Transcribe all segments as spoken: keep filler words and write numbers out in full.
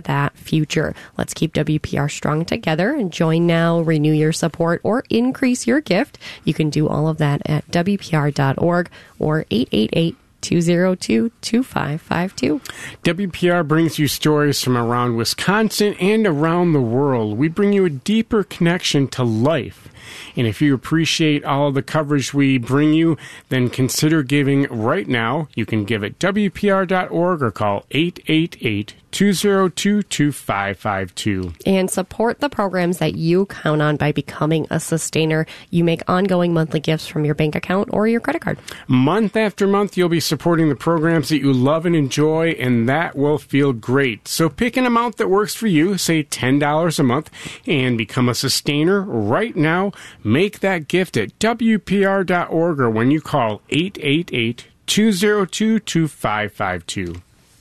that future. Let's keep W P R strong together and join now, renew your support, or increase your gift. You can do all of that at W P R dot org or eight eight eight, two zero two, two five five two. W P R brings you stories from around Wisconsin and around the world. We bring you a deeper connection to life. And if you appreciate all of the coverage we bring you, then consider giving right now. You can give at W P R dot org or call eight eight eight, two zero two, two five five two. And support the programs that you count on by becoming a sustainer. You make ongoing monthly gifts from your bank account or your credit card. Month after month, you'll be supporting the programs that you love and enjoy, and that will feel great. So pick an amount that works for you, say ten dollars a month, and become a sustainer right now. Make that gift at W P R dot org or when you call eight eight eight, two zero two, two five five two.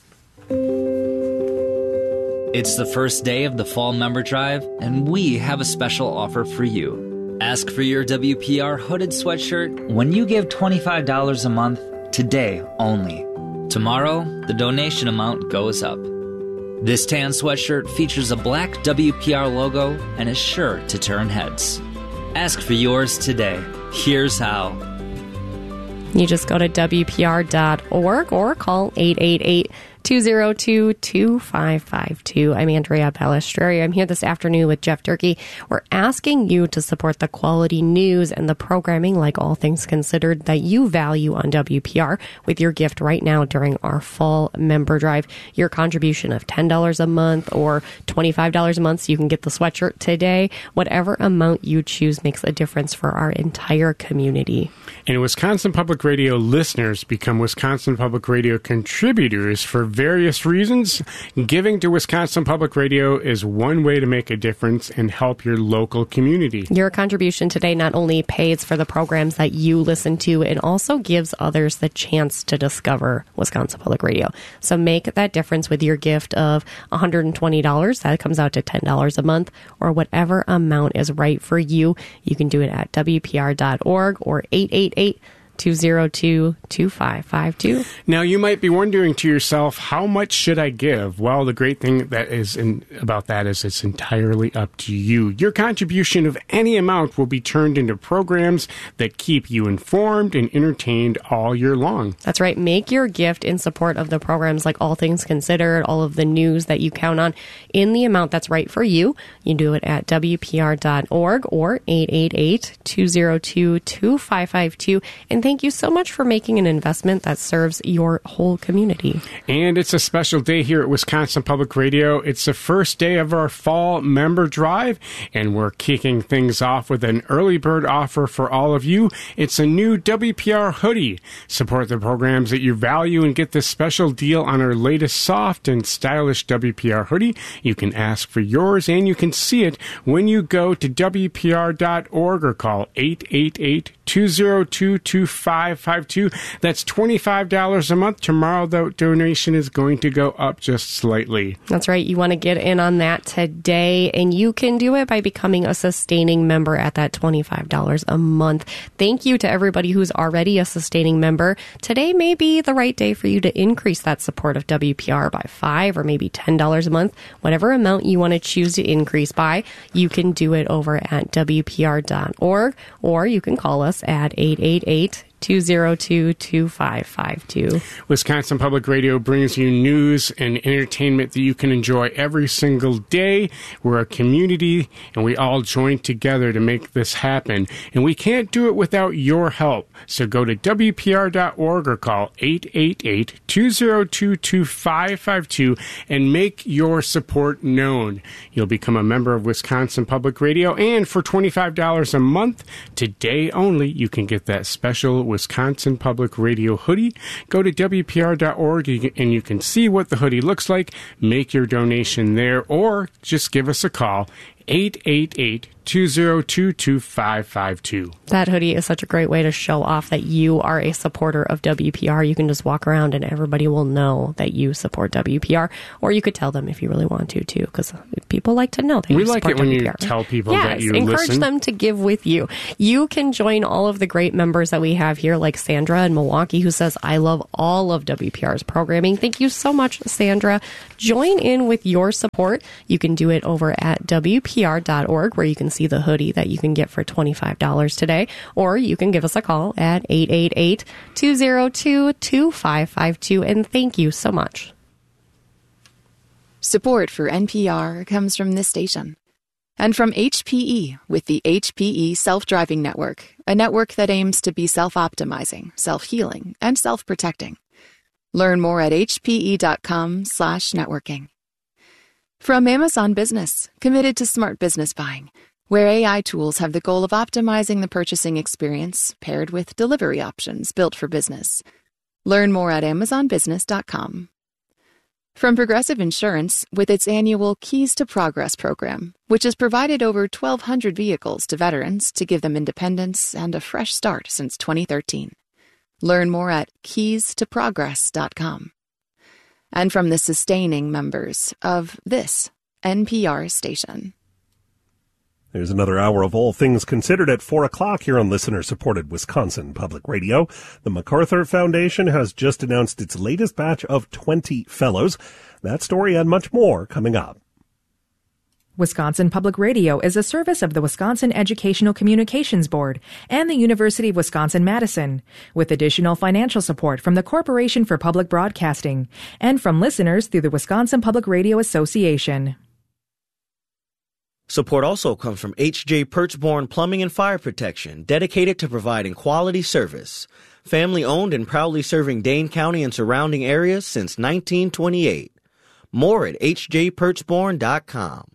It's the first day of the Fall Member Drive, and we have a special offer for you. Ask for your W P R hooded sweatshirt when you give twenty-five dollars a month, today only. Tomorrow, the donation amount goes up. This tan sweatshirt features a black W P R logo and is sure to turn heads. Ask for yours today. Here's how. You just go to W P R dot org or call eight eight eight, two zero two, two five five two. I'm Andrea Balestrieri. I'm here this afternoon with Jeff Durkee. We're asking you to support the quality news and the programming, like All Things Considered, that you value on W P R with your gift right now during our Fall Member Drive. Your contribution of ten dollars a month or twenty-five dollars a month so you can get the sweatshirt today. Whatever amount you choose makes a difference for our entire community. And Wisconsin Public Radio listeners become Wisconsin Public Radio contributors for various reasons. Giving to Wisconsin Public Radio is one way to make a difference and help your local community. Your contribution today not only pays for the programs that you listen to, it also gives others the chance to discover Wisconsin Public Radio. So make that difference with your gift of one hundred twenty dollars. That comes out to ten dollars a month, or whatever amount is right for you. You can do it at W P R dot org or eight eight eight, two zero two, two five five two. Now, you might be wondering to yourself, how much should I give? Well, the great thing that is in, about that is it's entirely up to you. Your contribution of any amount will be turned into programs that keep you informed and entertained all year long. That's right. Make your gift in support of the programs like All Things Considered, all of the news that you count on, in the amount that's right for you. You do it at W P R dot org or eight eight eight, two zero two, two five five two. And thank you so much for making an investment that serves your whole community. And it's a special day here at Wisconsin Public Radio. It's the first day of our Fall Member Drive, and we're kicking things off with an early bird offer for all of you. It's a new W P R hoodie. Support the programs that you value and get this special deal on our latest soft and stylish W P R hoodie. You can ask for yours, and you can see it when you go to W P R dot org or call eight eight eight, two zero two, two five five two. That's twenty-five dollars a month. Tomorrow, the donation is going to go up just slightly. That's right. You want to get in on that today, and you can do it by becoming a sustaining member at that twenty-five dollars a month. Thank you to everybody who's already a sustaining member. Today may be the right day for you to increase that support of W P R by five or maybe ten dollars a month. Whatever amount you want to choose to increase by, you can do it over at W P R dot org, or you can call us at eight eight eight, two zero two, two five five two. Wisconsin Public Radio brings you news and entertainment that you can enjoy every single day. We're a community, and we all join together to make this happen. And we can't do it without your help. So go to W P R dot org or call eight eight eight, two zero two, two five five two and make your support known. You'll become a member of Wisconsin Public Radio, and for twenty-five dollars a month, today only, you can get that special Wisconsin Public Radio hoodie. Go to W P R dot org and you can see what the hoodie looks like. Make your donation there, or just give us a call, eight eight eight, two zero two, two five five two. That hoodie is such a great way to show off that you are a supporter of W P R. You can just walk around and everybody will know that you support W P R. Or you could tell them if you really want to, too, because people like to know that we you like support it when W P R. you tell people yes, that you encourage listen. them to give with you. You can join all of the great members that we have here, like Sandra in Milwaukee, who says, I love all of W P R's programming. Thank you so much, Sandra. Join in with your support. You can do it over at W P R dot org, where you can see the hoodie that you can get for twenty-five dollars today, or you can give us a call at eight eight eight, two zero two, two five five two, and thank you so much. Support for N P R comes from this station and from H P E with the H P E Self-Driving Network, a network that aims to be self-optimizing, self-healing, and self-protecting. Learn more at hpe.com slash networking. From Amazon Business, committed to smart business buying, where A I tools have the goal of optimizing the purchasing experience paired with delivery options built for business. Learn more at amazon business dot com. From Progressive Insurance, with its annual Keys to Progress program, which has provided over twelve hundred vehicles to veterans to give them independence and a fresh start since twenty thirteen. Learn more at keys to progress dot com. And from the sustaining members of this N P R station. There's another hour of All Things Considered at four o'clock here on listener-supported Wisconsin Public Radio. The MacArthur Foundation has just announced its latest batch of twenty fellows. That story and much more coming up. Wisconsin Public Radio is a service of the Wisconsin Educational Communications Board and the University of Wisconsin-Madison, with additional financial support from the Corporation for Public Broadcasting and from listeners through the Wisconsin Public Radio Association. Support also comes from H J Perchborn Plumbing and Fire Protection, dedicated to providing quality service. Family-owned and proudly serving Dane County and surrounding areas since nineteen twenty-eight. More at h j perchborn dot com.